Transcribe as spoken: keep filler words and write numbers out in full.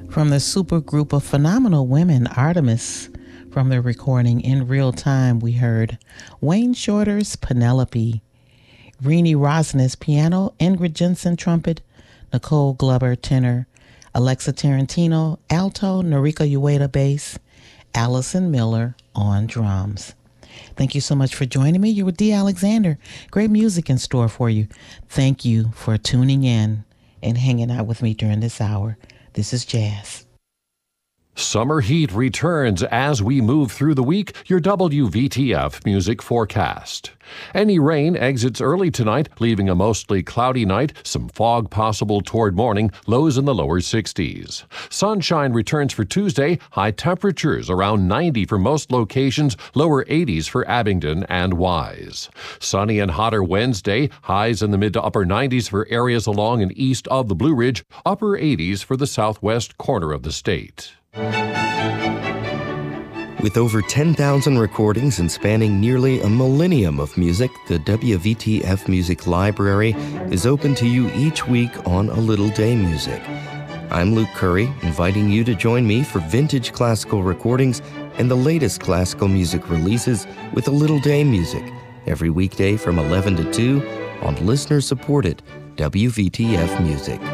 From the supergroup of phenomenal women, Artemis, from their recording In Real Time, we heard Wayne Shorter's Penelope, Renee Rosnes piano, Ingrid Jensen trumpet, Nicole Glover tenor, Alexa Tarantino alto, Narika Ueda bass, Allison Miller on drums. Thank you so much for joining me. You're with Dee Alexander. Great music in store for you. Thank you for tuning in and hanging out with me during this hour. This is Jazz. Summer heat returns as we move through the week. Your W V T F music forecast. Any rain exits early tonight, leaving a mostly cloudy night. Some fog possible toward morning, lows in the lower sixties. Sunshine returns for Tuesday, high temperatures around ninety for most locations, lower eighties for Abingdon and Wise. Sunny and hotter Wednesday, highs in the mid to upper nineties for areas along and east of the Blue Ridge, upper eighties for the southwest corner of the state. With over ten thousand recordings and spanning nearly a millennium of music, the W V T F Music Library is open to you each week on A Little Day Music. I'm Luke Curry, inviting you to join me for vintage classical recordings and the latest classical music releases with A Little Day Music, every weekday from eleven to two on listener-supported W V T F Music.